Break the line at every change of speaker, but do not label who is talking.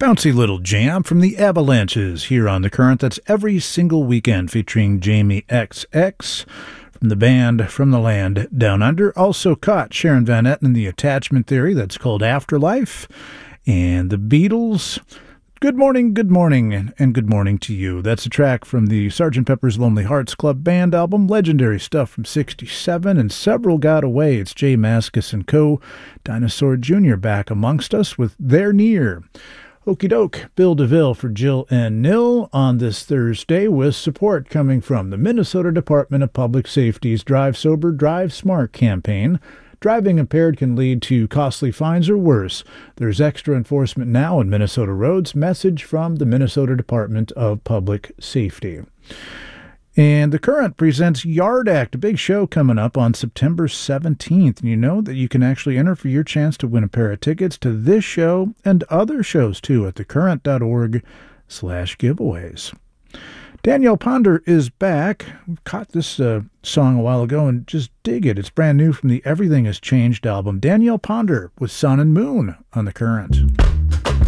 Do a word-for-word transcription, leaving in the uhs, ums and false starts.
Bouncy little jam from the Avalanches here on The Current. That's every single weekend featuring Jamie X X from the band From the Land Down Under. Also caught Sharon Van Etten in the Attachment Theory. That's called Afterlife. And the Beatles. Good morning, good morning, and good morning to you. That's a track from the Sergeant Pepper's Lonely Hearts Club Band album. Legendary stuff from sixty-seven, and several got away. It's Jay Mascis and co. Dinosaur Junior back amongst us with They're Near. Okie doke, Bill DeVille for Jill and Nil on this Thursday with support coming from the Minnesota Department of Public Safety's Drive Sober, Drive Smart campaign. Driving impaired can lead to costly fines or worse. There's extra enforcement now on Minnesota roads. Message from the Minnesota Department of Public Safety. And The Current presents Yard Act, a big show coming up on September seventeenth. And you know that you can actually enter for your chance to win a pair of tickets to this show and other shows too at thecurrent.org slash giveaways. Danielle Ponder is back. We caught this uh, song a while ago and just dig it. It's brand new from the Everything Has Changed album. Danielle Ponder with Sun and Moon on The Current.